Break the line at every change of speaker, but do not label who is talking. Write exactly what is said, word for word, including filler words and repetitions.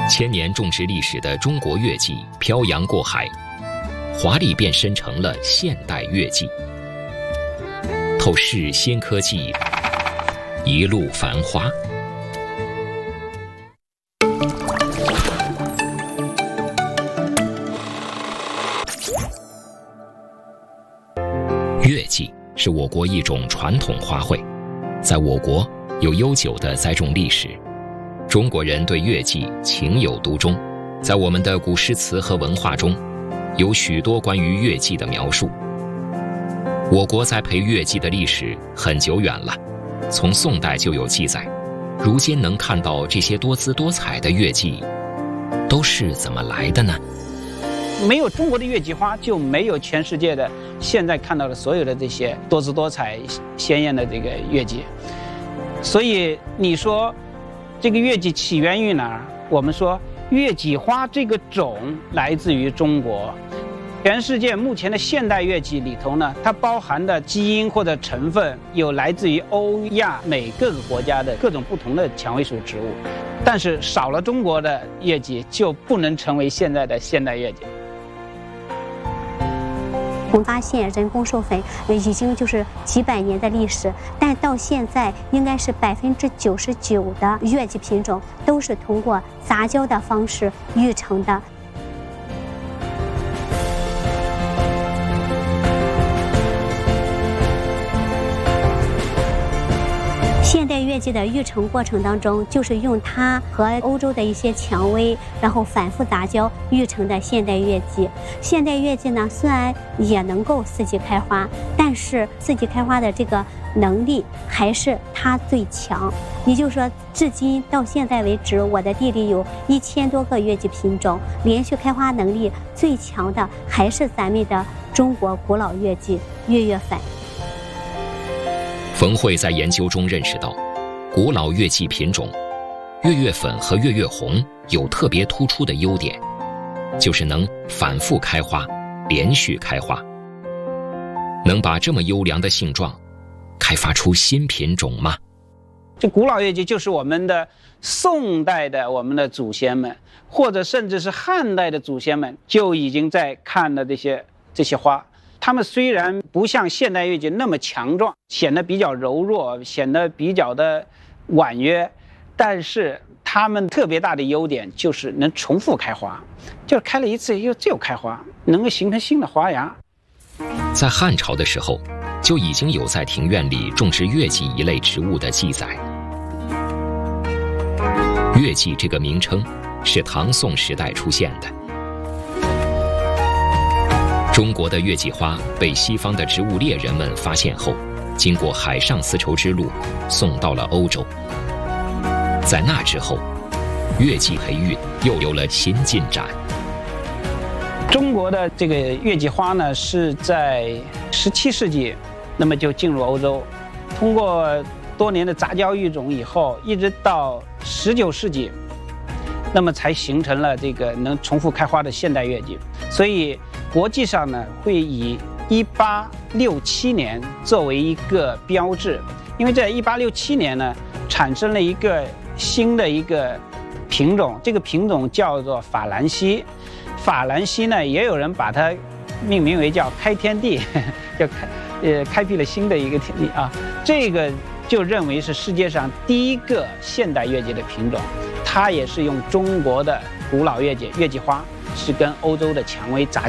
千年种植历史的中国月季漂洋过海，华丽变身成了现代月季。透视新科技，一路繁花。月季是我国一种传统花卉，在我国有悠久的栽种历史。中国人对月季情有独钟，在我们的古诗词和文化中，有许多关于月季的描述。我国栽培月季的历史很久远了，从宋代就有记载。如今能看到这些多姿多彩的月季，都是怎么来的呢？
没有中国的月季花，就没有全世界的现在看到的所有的这些多姿多彩、鲜艳的这个月季。所以你说这个月季起源于哪儿？我们说月季花这个种来自于中国。全世界目前的现代月季里头呢，它包含的基因或者成分有来自于欧亚美各个国家的各种不同的蔷薇属植物，但是少了中国的月季，就不能成为现在的现代月季。
我们发现人工授粉已经就是几百年的历史，但到现在应该是百分之九十九的月季品种都是通过杂交的方式育成的。现代月季的育成过程当中，就是用它和欧洲的一些蔷薇，然后反复杂交育成的现代月季。现代月季呢，虽然也能够四季开花，但是四季开花的这个能力还是它最强。也就是说，至今到现在为止，我的地里有一千多个月季品种，连续开花能力最强的还是咱们的中国古老月季月月粉。
冯慧在研究中认识到，古老月季品种月月粉和月月红有特别突出的优点，就是能反复开花，连续开花，能把这么优良的性状开发出新品种吗？
这古老月季就是我们的宋代的我们的祖先们，或者甚至是汉代的祖先们就已经在看的这些这些花。它们虽然不像现代月季那么强壮，显得比较柔弱，显得比较的婉约，但是它们特别大的优点就是能重复开花，就是开了一次又又开花，能够形成新的花芽。
在汉朝的时候，就已经有在庭院里种植月季一类植物的记载。月季这个名称是唐宋时代出现的。中国的月季花被西方的植物猎人们发现后，经过海上丝绸之路送到了欧洲。在那之后，月季培育又有了新进展。
中国的这个月季花呢，是在十七世纪，那么就进入欧洲，通过多年的杂交育种以后，一直到十九世纪，那么才形成了这个能重复开花的现代月季。所以国际上呢，会以一八六七年作为一个标志，因为在一八六七年呢，产生了一个新的一个品种，这个品种叫做法兰西。法兰西呢，也有人把它命名为叫开天地，叫开呃开辟了新的一个天地啊。这个就认为是世界上第一个现代月季的品种，它也是用中国的古老月季月季花，是跟欧洲的蔷薇杂